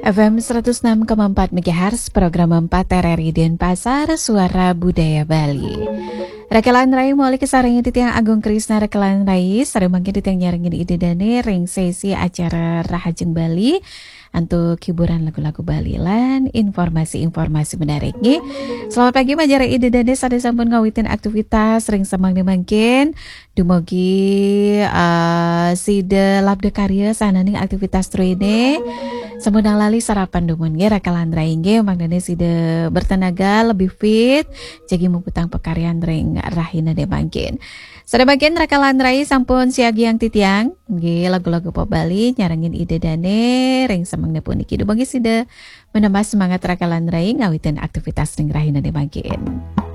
FM 106,4 MHz, program 4 RRI Denpasar, Suara Budaya Bali. Rekelan Rai mulai kesarangin titiang Agung Krisna Rekelan Rai, sareng mangkin titiang nyarengin ide dane ring sesi acara Rahajeng Bali untuk hiburan lagu-lagu Bali lan informasi-informasi menariknya. Selamat pagi Majara ide dane sada sampun ngawitin aktivitas ring samang mangkin dumugi side labda karya sananing aktivitas trene. Semudang lali sarapan dumun nge Rekelan Rai nge mangdane side bertenaga lebih fit jagi muputang pekaryan ring rahina de mangkin. Sada bagian Rekelan Rai sampun siagi yang titiang nge lagu-lagu pop Bali nyarengin ide dane ring semangna puniki dumugi side menambah semangat Rekelan Rai ngawitin aktivitas ring rahina de mangkin.